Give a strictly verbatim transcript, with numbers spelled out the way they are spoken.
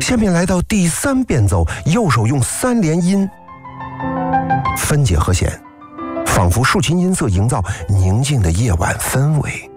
下面来到第三变奏，右手用三连音分解和弦，仿佛竖琴音色营造宁静的夜晚氛围。